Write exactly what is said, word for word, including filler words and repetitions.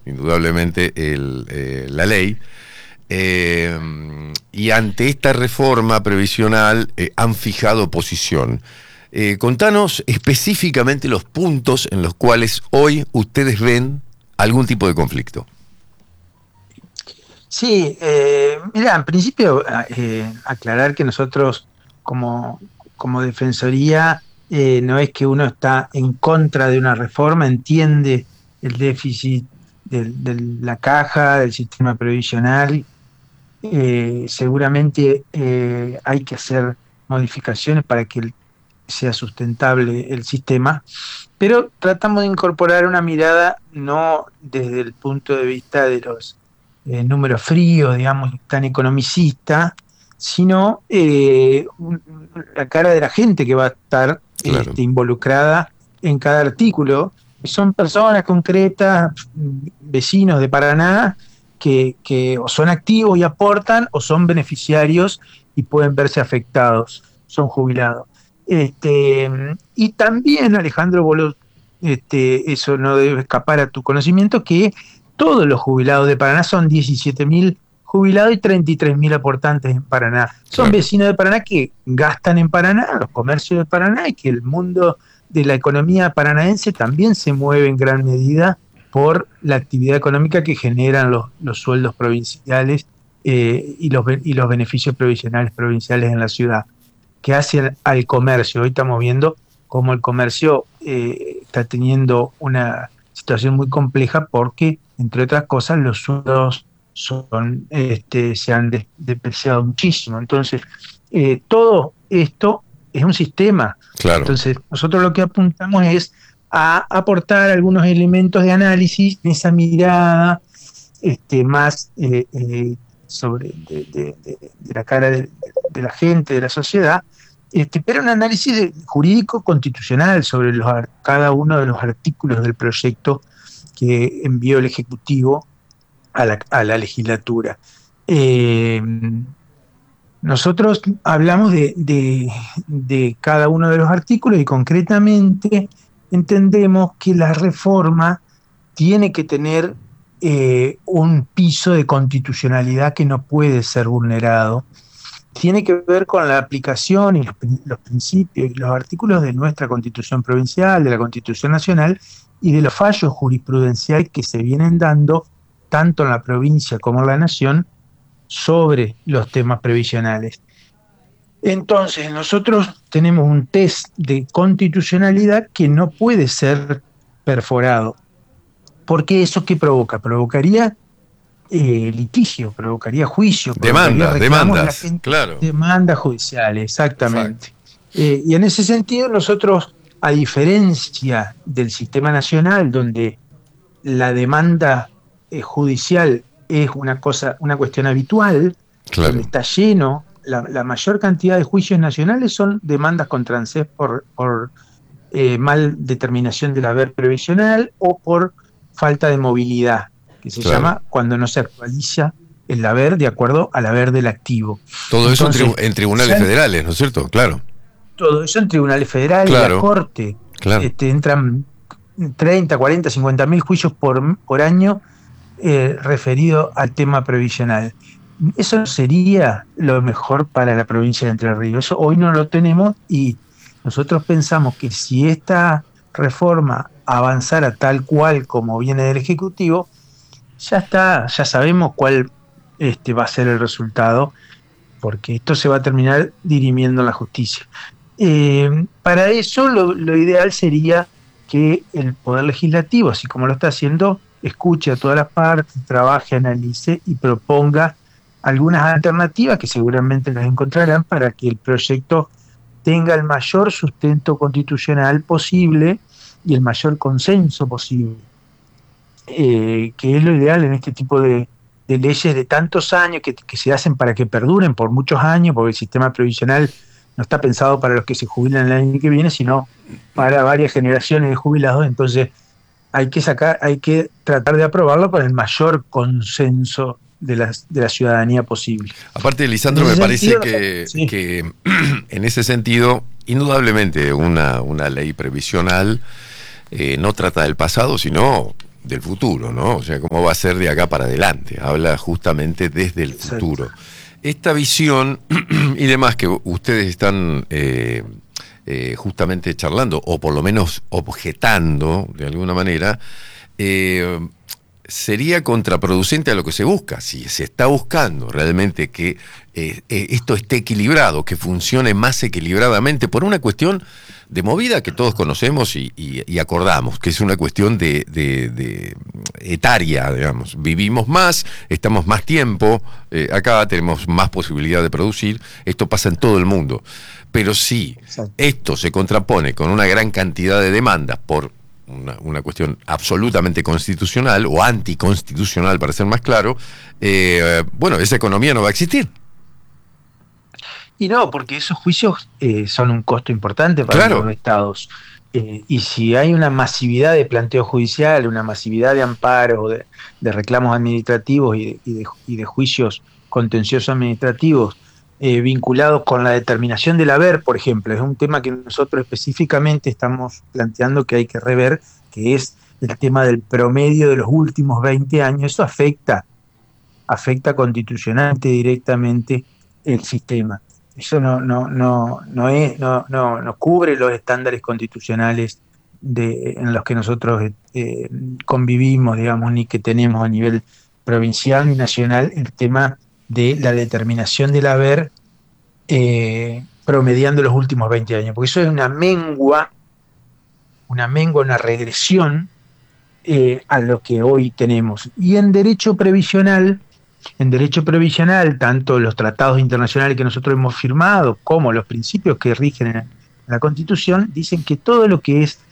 indudablemente el, eh, la ley. Eh, y ante esta reforma previsional eh, han fijado posición. Eh, contanos específicamente los puntos en los cuales hoy ustedes ven algún tipo de conflicto. Sí, eh, mira, en principio eh, aclarar que nosotros como, como Defensoría eh, no es que uno está en contra de una reforma, entiende el déficit de, de la caja, del sistema previsional. Eh, seguramente eh, hay que hacer modificaciones para que sea sustentable el sistema, pero tratamos de incorporar una mirada no desde el punto de vista de los eh, números fríos, digamos, tan economicista, sino eh, un, la cara de la gente que va a estar Claro. este, involucrada en cada artículo. Son personas concretas, vecinos de Paraná, que, que o son activos y aportan, o son beneficiarios y pueden verse afectados, son jubilados. Este, y también, Alejandro, vos, este, eso no debe escapar a tu conocimiento, que todos los jubilados de Paraná son diecisiete mil jubilados y treinta y tres mil aportantes en Paraná. Son Claro. vecinos de Paraná que gastan en Paraná, los comercios de Paraná, y que el mundo de la economía paranaense también se mueve en gran medida por la actividad económica que generan los, los sueldos provinciales eh, y, los, y los beneficios provisionales provinciales en la ciudad, que hacen al comercio. Hoy estamos viendo cómo el comercio eh, está teniendo una situación muy compleja porque, entre otras cosas, los sueldos son, este, se han des- depreciado muchísimo. Entonces, eh, todo esto es un sistema. Claro. Entonces, nosotros lo que apuntamos es a aportar algunos elementos de análisis, esa mirada este, más eh, eh, sobre de, de, de, de la cara de, de la gente, de la sociedad, este, pero un análisis de- jurídico constitucional sobre los, ar- cada uno de los artículos del proyecto que envió el Ejecutivo a la, a la legislatura. Eh, nosotros hablamos de, de, de cada uno de los artículos y concretamente entendemos que la reforma tiene que tener eh, un piso de constitucionalidad que no puede ser vulnerado. Tiene que ver con la aplicación y los, los principios y los artículos de nuestra Constitución provincial, de la Constitución nacional y de los fallos jurisprudenciales que se vienen dando tanto en la provincia como en la nación sobre los temas previsionales. Entonces, nosotros tenemos un test de constitucionalidad que no puede ser perforado. Porque eso ¿qué provoca? Provocaría eh, litigio, provocaría juicio, provocaría Demandas, reclamos de la demandas, gente, claro. demandas judiciales, exactamente. Exacto. Eh, y en ese sentido, nosotros, a diferencia del sistema nacional, donde la demanda eh, judicial es una cosa, una cuestión habitual, Claro. donde está lleno, la, la mayor cantidad de juicios nacionales son demandas contra ANSES por, por eh, mal determinación del haber previsional o por falta de movilidad, que se Claro. llama cuando no se actualiza el haber de acuerdo al haber del activo. Todo eso en, Entonces, tribu- en tribunales ya- federales, ¿no es cierto? Claro. todo eso en tribunales federales, Claro. la Corte, Claro. este, entran treinta, cuarenta, cincuenta mil juicios por, por año eh, referido al tema previsional. Eso sería lo mejor para la provincia de Entre Ríos. Eso hoy no lo tenemos y nosotros pensamos que si esta reforma avanzara tal cual como viene del Ejecutivo, ya está, ya sabemos cuál este, va a ser el resultado, porque esto se va a terminar dirimiendo en la justicia. Eh, para eso lo, lo ideal sería que el Poder Legislativo, así como lo está haciendo, escuche a todas las partes, trabaje, analice y proponga algunas alternativas que seguramente las encontrarán para que el proyecto tenga el mayor sustento constitucional posible y el mayor consenso posible, eh, que es lo ideal en este tipo de, de leyes de tantos años que, que se hacen para que perduren por muchos años, porque el sistema previsional no está pensado para los que se jubilan el año que viene, sino para varias generaciones de jubilados. Entonces hay que sacar, hay que tratar de aprobarlo con el mayor consenso de la, de la ciudadanía posible. Aparte, Lisandro, En me ese parece sentido, que, sí. que en ese sentido, indudablemente una, una ley previsional eh, no trata del pasado, sino del futuro, ¿no? O sea, cómo va a ser de acá para adelante. Habla justamente desde el Exacto. futuro. Esta visión y demás que ustedes están eh, eh, justamente charlando, o por lo menos objetando de alguna manera, eh, sería contraproducente a lo que se busca. Si se está buscando realmente que eh, eh, esto esté equilibrado, que funcione más equilibradamente, por una cuestión de movida que todos conocemos y, y, y acordamos, que es una cuestión de, de, de etaria, digamos. Vivimos más, estamos más tiempo eh, acá, tenemos más posibilidad de producir. Esto pasa en todo el mundo. Pero si Exacto. esto se contrapone con una gran cantidad de demandas por Una, una cuestión absolutamente constitucional o anticonstitucional, para ser más claro, eh, bueno, esa economía no va a existir. Y no, porque esos juicios eh, son un costo importante para Claro. los estados. Eh, y si hay una masividad de planteo judicial, una masividad de amparos, de, de reclamos administrativos y de, y de, y de juicios contenciosos administrativos eh, vinculados con la determinación del haber, por ejemplo, es un tema que nosotros específicamente estamos planteando que hay que rever, que es el tema del promedio de los últimos veinte años. Eso afecta, afecta constitucionalmente directamente el sistema. Eso no, no, no, no, es, no, no, no cubre los estándares constitucionales de, en los que nosotros eh, convivimos, digamos, ni que tenemos a nivel provincial ni nacional, el tema de la determinación del haber eh, promediando los últimos veinte años, porque eso es una mengua, una mengua, una regresión eh, a lo que hoy tenemos. Y en derecho previsional, En derecho previsional, tanto los tratados internacionales que nosotros hemos firmado como los principios que rigen en la Constitución dicen que todo lo que es